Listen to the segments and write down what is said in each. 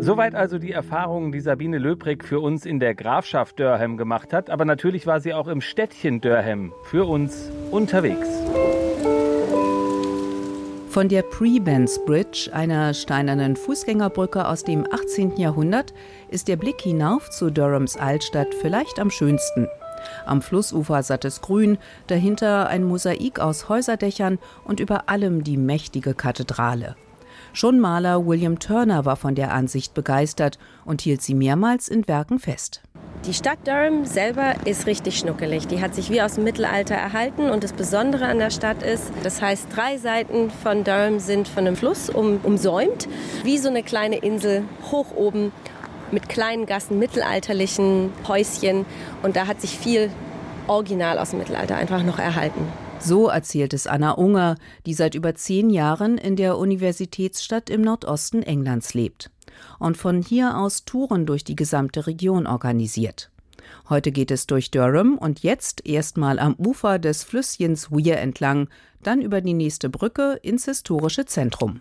Soweit also die Erfahrungen, die Sabine Löbrig für uns in der Grafschaft Durham gemacht hat. Aber natürlich war sie auch im Städtchen Durham für uns unterwegs. Von der Prebends Bridge, einer steinernen Fußgängerbrücke aus dem 18. Jahrhundert, ist der Blick hinauf zu Durhams Altstadt vielleicht am schönsten. Am Flussufer sattes Grün, dahinter ein Mosaik aus Häuserdächern und über allem die mächtige Kathedrale. Schon Maler William Turner war von der Ansicht begeistert und hielt sie mehrmals in Werken fest. Die Stadt Durham selber ist richtig schnuckelig. Die hat sich wie aus dem Mittelalter erhalten und das Besondere an der Stadt ist, das heißt, 3 Seiten von Durham sind von einem Fluss umsäumt, wie so eine kleine Insel hoch oben mit kleinen Gassen, mittelalterlichen Häuschen und da hat sich viel Original aus dem Mittelalter einfach noch erhalten. So erzählt es Anna Unger, die seit über 10 Jahren in der Universitätsstadt im Nordosten Englands lebt und von hier aus Touren durch die gesamte Region organisiert. Heute geht es durch Durham und jetzt erstmal am Ufer des Flüsschens Wear entlang, dann über die nächste Brücke ins historische Zentrum.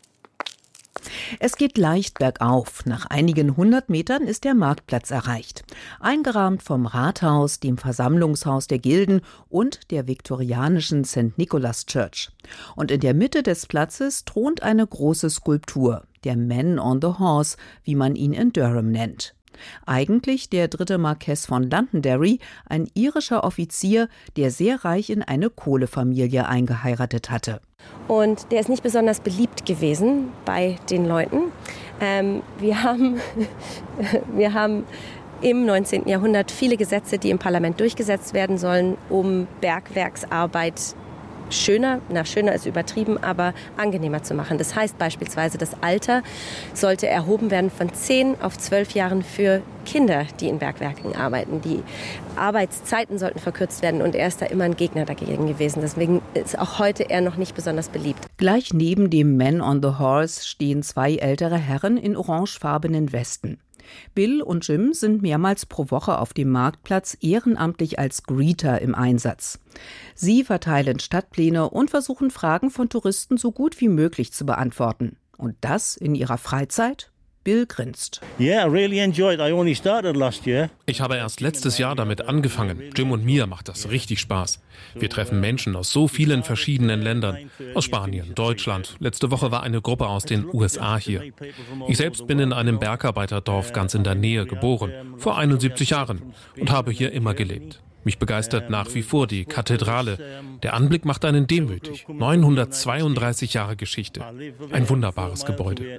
Es geht leicht bergauf. Nach einigen 100 Metern ist der Marktplatz erreicht. Eingerahmt vom Rathaus, dem Versammlungshaus der Gilden und der viktorianischen St. Nicholas Church. Und in der Mitte des Platzes thront eine große Skulptur, der Man on the Horse, wie man ihn in Durham nennt. Eigentlich der 3. Marquess von Londonderry, ein irischer Offizier, der sehr reich in eine Kohlefamilie eingeheiratet hatte. Und der ist nicht besonders beliebt gewesen bei den Leuten. Wir haben im 19. Jahrhundert viele Gesetze, die im Parlament durchgesetzt werden sollen, um Bergwerksarbeit schöner ist übertrieben, aber angenehmer zu machen. Das heißt beispielsweise, das Alter sollte erhoben werden von 10 auf 12 Jahren für Kinder, die in Bergwerken arbeiten. Die Arbeitszeiten sollten verkürzt werden und er ist da immer ein Gegner dagegen gewesen. Deswegen ist auch heute er noch nicht besonders beliebt. Gleich neben dem Man on the Horse stehen 2 ältere Herren in orangefarbenen Westen. Bill und Jim sind mehrmals pro Woche auf dem Marktplatz ehrenamtlich als Greeter im Einsatz. Sie verteilen Stadtpläne und versuchen Fragen von Touristen so gut wie möglich zu beantworten. Und das in ihrer Freizeit? Bill grinst. Ich habe erst letztes Jahr damit angefangen. Jim und mir macht das richtig Spaß. Wir treffen Menschen aus so vielen verschiedenen Ländern. Aus Spanien, Deutschland. Letzte Woche war eine Gruppe aus den USA hier. Ich selbst bin in einem Bergarbeiterdorf ganz in der Nähe geboren, vor 71 Jahren und habe hier immer gelebt. Mich begeistert nach wie vor die Kathedrale. Der Anblick macht einen demütig. 932 Jahre Geschichte. Ein wunderbares Gebäude.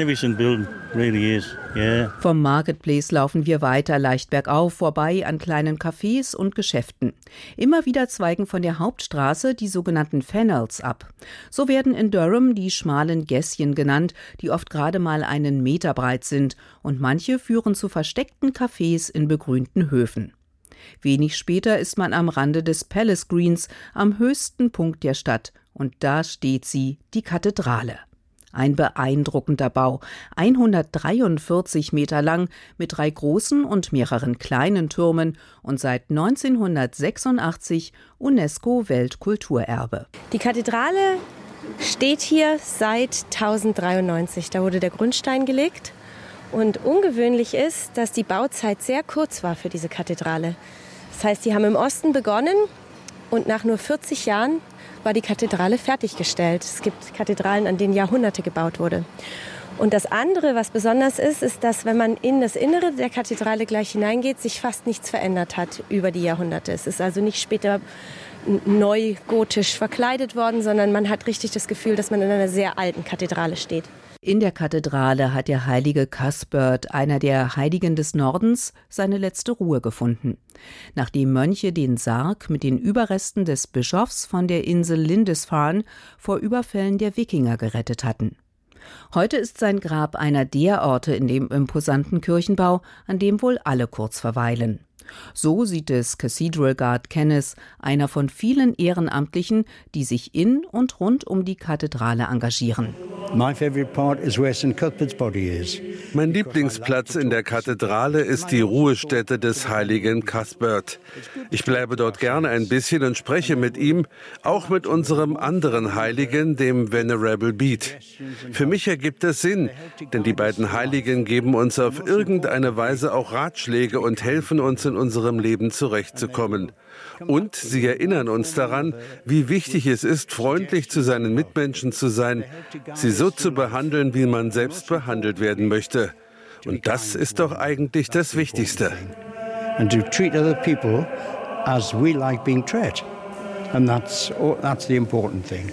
Vom Marketplace laufen wir weiter leicht bergauf, vorbei an kleinen Cafés und Geschäften. Immer wieder zweigen von der Hauptstraße die sogenannten Fennels ab. So werden in Durham die schmalen Gässchen genannt, die oft gerade mal einen Meter breit sind. Und manche führen zu versteckten Cafés in begrünten Höfen. Wenig später ist man am Rande des Palace Greens, am höchsten Punkt der Stadt. Und da steht sie, die Kathedrale. Ein beeindruckender Bau, 143 Meter lang, mit 3 großen und mehreren kleinen Türmen und seit 1986 UNESCO-Weltkulturerbe. Die Kathedrale steht hier seit 1093. Da wurde der Grundstein gelegt. Und ungewöhnlich ist, dass die Bauzeit sehr kurz war für diese Kathedrale. Das heißt, sie haben im Osten begonnen und nach nur 40 Jahren war die Kathedrale fertiggestellt. Es gibt Kathedralen, an denen Jahrhunderte gebaut wurde. Und das andere, was besonders ist, ist, dass wenn man in das Innere der Kathedrale gleich hineingeht, sich fast nichts verändert hat über die Jahrhunderte. Es ist also nicht später neu gotisch verkleidet worden, sondern man hat richtig das Gefühl, dass man in einer sehr alten Kathedrale steht. In der Kathedrale hat der heilige Cuthbert, einer der Heiligen des Nordens, seine letzte Ruhe gefunden. Nachdem Mönche den Sarg mit den Überresten des Bischofs von der Insel Lindisfarne vor Überfällen der Wikinger gerettet hatten. Heute ist sein Grab einer der Orte in dem imposanten Kirchenbau, an dem wohl alle kurz verweilen. So sieht es Cathedral Guard Kenneth, einer von vielen Ehrenamtlichen, die sich in und rund um die Kathedrale engagieren. Mein Lieblingsplatz in der Kathedrale ist die Ruhestätte des heiligen Cuthbert. Ich bleibe dort gerne ein bisschen und spreche mit ihm, auch mit unserem anderen Heiligen, dem Venerable Bede. Für mich ergibt es Sinn, denn die beiden Heiligen geben uns auf irgendeine Weise auch Ratschläge und helfen uns in unserem Leben zurechtzukommen. Und sie erinnern uns daran, wie wichtig es ist, freundlich zu seinen Mitmenschen zu sein, sie so zu behandeln, wie man selbst behandelt werden möchte. Und das ist doch eigentlich das Wichtigste. And to treat other people as we like being treated. And that's the important thing.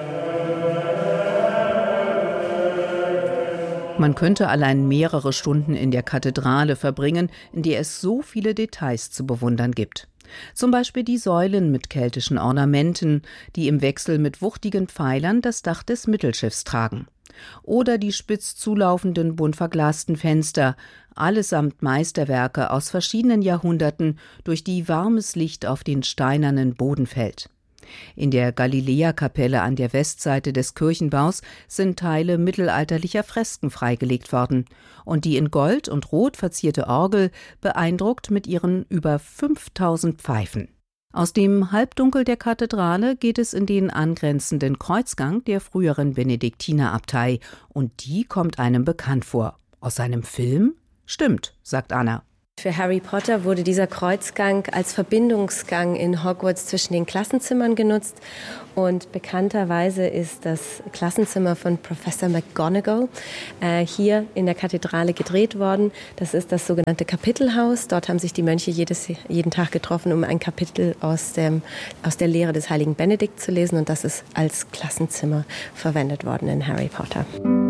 Man könnte allein mehrere Stunden in der Kathedrale verbringen, in der es so viele Details zu bewundern gibt. Zum Beispiel die Säulen mit keltischen Ornamenten, die im Wechsel mit wuchtigen Pfeilern das Dach des Mittelschiffs tragen. Oder die spitz zulaufenden, bunt verglasten Fenster, allesamt Meisterwerke aus verschiedenen Jahrhunderten, durch die warmes Licht auf den steinernen Boden fällt. In der Galiläa-Kapelle an der Westseite des Kirchenbaus sind Teile mittelalterlicher Fresken freigelegt worden und die in Gold und Rot verzierte Orgel beeindruckt mit ihren über 5000 Pfeifen. Aus dem Halbdunkel der Kathedrale geht es in den angrenzenden Kreuzgang der früheren Benediktinerabtei und die kommt einem bekannt vor. Aus einem Film? Stimmt, sagt Anna. Für Harry Potter wurde dieser Kreuzgang als Verbindungsgang in Hogwarts zwischen den Klassenzimmern genutzt. Und bekannterweise ist das Klassenzimmer von Professor McGonagall hier in der Kathedrale gedreht worden. Das ist das sogenannte Kapitelhaus. Dort haben sich die Mönche jeden Tag getroffen, um ein Kapitel aus der Lehre des heiligen Benedikt zu lesen. Und das ist als Klassenzimmer verwendet worden in Harry Potter.